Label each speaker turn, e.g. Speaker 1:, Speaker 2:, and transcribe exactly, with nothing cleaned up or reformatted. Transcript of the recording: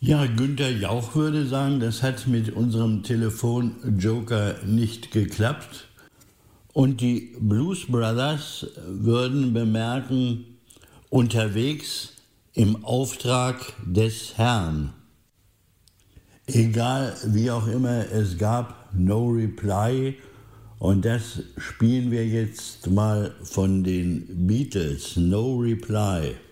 Speaker 1: Ja, Günther Jauch würde sagen, das hat mit unserem Telefonjoker nicht geklappt. Und die Blues Brothers würden bemerken, unterwegs im Auftrag des Herrn. Egal wie auch immer, es gab No Reply und das spielen wir jetzt mal von den Beatles, No Reply.